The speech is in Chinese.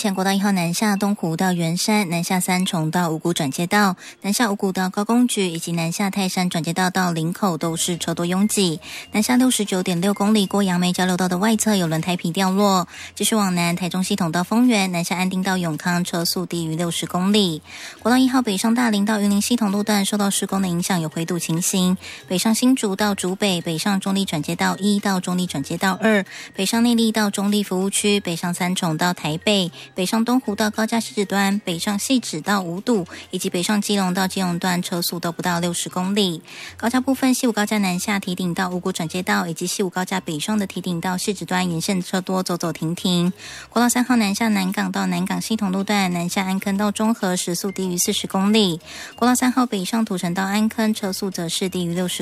前国道1号南下东湖到圆山，南下三重到五股转接道，南下五股到高工局以及南下泰山转接道到林口都是车多拥挤。南下69.6公里过杨梅交流道的外侧有轮胎皮掉落。继续往南，台中系统到丰原，南下安定到永康车速低于60公里。国道1号北上大林到云林系统路段受到施工的影响有回堵情形，北上新竹到竹北，北上中立转接道1到中立转接道2，北上内壢到中立服务区，北上三重到台北，北上东湖到高架西子端，北上汐止到五堵，以及北上基隆到基隆段车速都不到60公里。高架部分，西武高架南下堤顶到五股转接道，以及西武高架北上的堤顶到汐止端沿线车多，走走停停。国道3号南下南港到南港系统路段，南下安坑到中和时速低于40公里。国道3号北上土城到安坑车速则是低于60